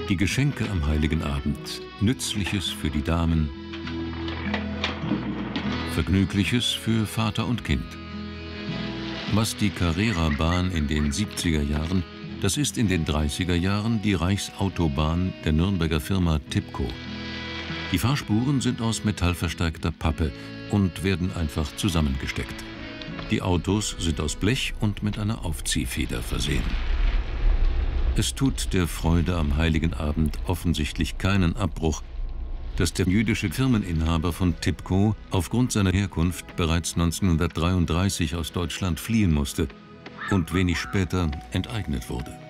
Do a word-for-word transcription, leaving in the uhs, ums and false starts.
Die Geschenke am Heiligen Abend. Nützliches für die Damen, Vergnügliches für Vater und Kind. Was die Carrera-Bahn in den siebziger Jahren, das ist in den dreißiger Jahren die Reichsautobahn der Nürnberger Firma Tibco. Die Fahrspuren sind aus metallverstärkter Pappe und werden einfach zusammengesteckt. Die Autos sind aus Blech und mit einer Aufziehfeder versehen. Es tut der Freude am Heiligen Abend offensichtlich keinen Abbruch, dass der jüdische Firmeninhaber von Tibco aufgrund seiner Herkunft bereits neunzehnhundertdreiunddreißig aus Deutschland fliehen musste und wenig später enteignet wurde.